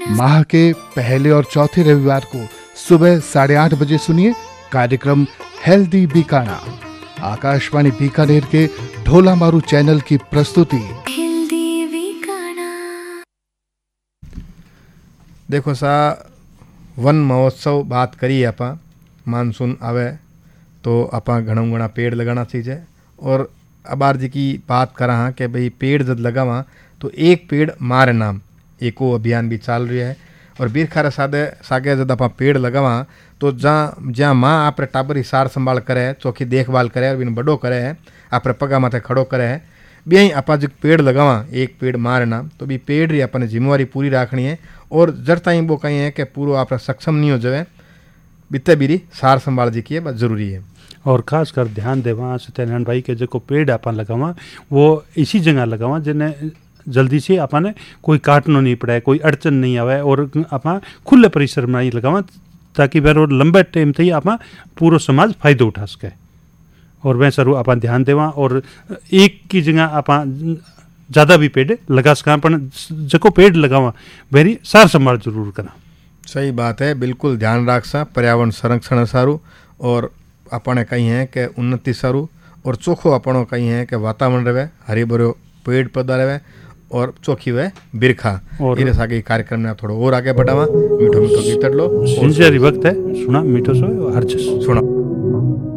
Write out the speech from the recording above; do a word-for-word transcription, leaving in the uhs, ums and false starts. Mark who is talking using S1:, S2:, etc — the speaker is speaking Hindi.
S1: माह के पहले और चौथे रविवार को सुबह साढ़े आठ बजे सुनिए कार्यक्रम हेल्दी बीकाना, आकाशवाणी बीकानेर के ढोला मारू चैनल की प्रस्तुति।
S2: देखो सा वन महोत्सव बात करिए आपा, मानसून आवे तो आपा घणा घणा पेड़ लगाना चाहिए। और अबार जी की बात करा हाँ कि भाई पेड़ जब लगावा तो एक पेड़ मारे नाम एको अभियान भी चाल रही है। और बीरखारा सादे सागे जब आप पेड़ लगावा तो जहाँ जहाँ माँ आप टाबर की सार संभाल करे, चौकी देखभाल करे और बिन बड़ो करे है, आप पगा माथे खड़ो करे है, भी आप जो पेड़ लगावा एक पेड़ मारे नाम तो भी पेड़ री अपने जिम्मेवारी पूरी रखनी है। और जर ताई वो कहीं है कि पूरा आप सक्षम नहीं हो जाए बिते बीरी सार संभाल जी की है जरूरी है।
S3: और खास कर ध्यान देवा सत्यनारायण भाई के जो पेड़ आप लगावा वो इसी जगह लगावा जिन्हें जल्दी से अपन कोई काटना नहीं पड़े, कोई अड़चन नहीं आवे और आप खुले परिसर में ही लगावा ताकि वे लंबे टाइम तक आप पूरा समाज फायदो उठा सके। और वह सरू आप ध्यान देवा और एक की जगह आप ज़्यादा भी पेड़ लगा सका, पर जको पेड़ लगावा वेरी सार संभाल जरूर करा।
S2: सही बात है, बिल्कुल ध्यान रख सा पर्यावरण संरक्षण सारू और अपने कहीं है कि उन्नति सारू और चोखो अपनों कहीं है कि वातावरण रहे, हरी भरो पेड़ पौधा रहे और चौकी हुए बिरखा। और इस आगे कार्यक्रम में थोड़ा और आगे बढ़ावा, मीठो मीठो गीत लो,
S3: वक्त है सुना मीठो सो हर चीज सुना।